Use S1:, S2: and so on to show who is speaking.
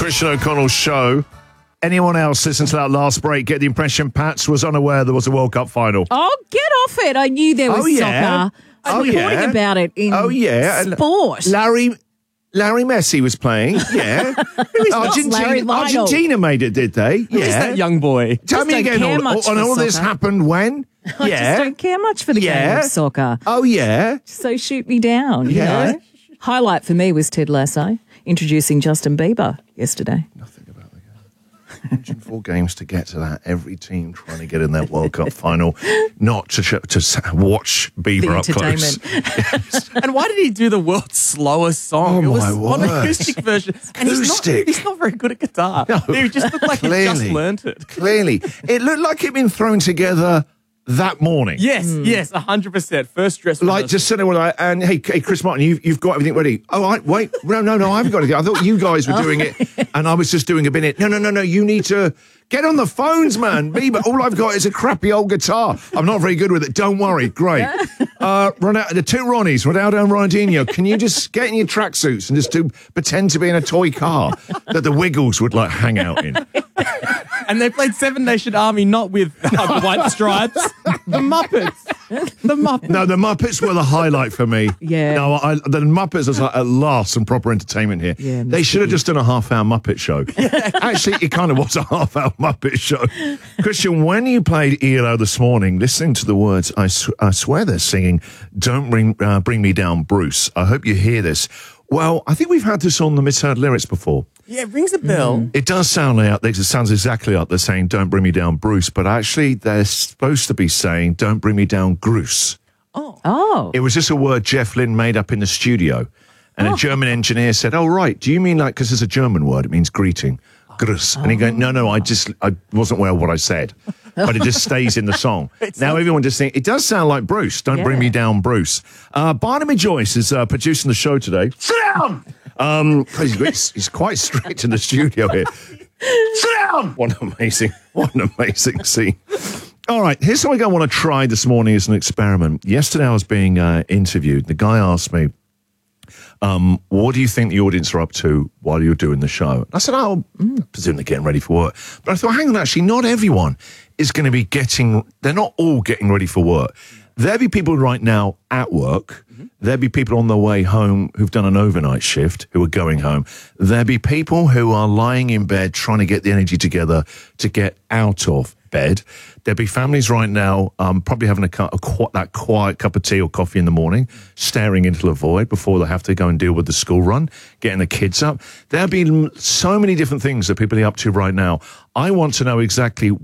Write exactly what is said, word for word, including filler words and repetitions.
S1: Christian O'Connell show. Anyone else listen to that last break get the impression Pats was unaware there was a World Cup final?
S2: Oh, get off it. I knew there was
S1: Oh, yeah.
S2: soccer. I'm
S1: Oh,
S2: reporting
S1: yeah.
S2: about it in
S1: Oh, yeah. And
S2: sport.
S1: Larry Larry Messi was playing, yeah. Argentina,
S2: Larry Lionel?
S1: Argentina made it, did they?
S3: Who
S1: yeah.
S3: is that young boy?
S1: Tell
S2: Just
S1: me
S2: don't
S1: again,
S2: care
S1: all,
S2: much
S1: all, and
S2: for
S1: all this
S2: soccer.
S1: happened when?
S2: I
S1: yeah.
S2: just don't care much for the
S1: Yeah.
S2: game of soccer.
S1: Oh, yeah.
S2: So shoot me down,
S1: Yeah.
S2: you know. Highlight for me was Ted Lasso introducing Justin Bieber yesterday.
S1: Nothing about the game. one hundred four games to get to that. Every team trying to get in that World Cup final, not to sh- to s- watch Bieber
S2: The
S1: up close.
S2: entertainment.
S3: And why did he do the world's slowest song?
S1: Oh,
S3: it was
S1: my
S3: on
S1: word.
S3: acoustic version. And he's not,
S1: Acoustic.
S3: he's not very good at guitar.
S1: No.
S3: He just looked like he just
S1: Clearly.
S3: learnt it.
S1: Clearly, it looked like it'd been thrown together that morning.
S3: Yes, yes, one hundred percent. First dress
S1: Like,
S3: rehearsal.
S1: just sitting there like, and hey, hey, Chris Martin, you've, you've got everything ready. Oh, I, wait, no, no, no, I haven't got anything. I thought you guys were doing it, and I was just doing a bit. It. No, no, no, no, you need to get on the phones, man. Bieber, all I've got is a crappy old guitar. I'm not very good with it. Don't worry. Great. Uh, Ronaldo, the two Ronnies, Ronaldo and Ronaldinho, can you just get in your tracksuits and just do pretend to be in a toy car that the Wiggles would like hang out in?
S3: And they played Seven Nation Army not with uh, White Stripes, the Muppets. The Muppets.
S1: No, the Muppets were the highlight for me.
S2: Yeah.
S1: No, I, the Muppets was like, at last some proper entertainment here.
S2: Yeah,
S1: they should have just done a half-hour Muppet show. Actually, it kind of was a half-hour Muppet show. Christian, when you played E L O this morning, listening to the words, I, sw- I swear they're singing, Don't bring, uh, bring Me Down, Bruce. I hope you hear this. Well, I think we've had this on the misheard lyrics before.
S3: Yeah, it rings a bell.
S1: It does sound like it sounds exactly like they're saying "Don't bring me down, Bruce," but actually they're supposed to be saying "Don't bring me down, Gruce."
S2: Oh.
S1: It was just a word Jeff Lynne made up in the studio, and a German engineer said, "Oh right, do you mean like because it's a German word? It means greeting, Gruß." And he goes, "No, no, I just I wasn't aware of what I said, but it just stays in the song." Now everyone just think it does sound like Bruce. Don't bring
S2: Yeah.
S1: me down, Bruce. Uh, Barnaby Joyce is uh, producing the show today. Sit down. Um, he's, he's quite strict in the studio here. Sit down! What an amazing, what an amazing scene. All right, here's something I want to try this morning as an experiment. Yesterday I was being uh, interviewed. The guy asked me, um, what do you think the audience are up to while you're doing the show? I said, oh, mm, I presume they're getting ready for work. But I thought, hang on, actually, not everyone is going to be getting, they're not all getting ready for work. There'll be people right now at work. Mm-hmm. There'll be people on their way home who've done an overnight shift, who are going home. There'll be people who are lying in bed trying to get the energy together to get out of bed. There'll be families right now um, probably having a, cu- a qu- that quiet cup of tea or coffee in the morning, staring into the void before they have to go and deal with the school run, getting the kids up. There'll be so many different things that people are up to right now. I want to know exactly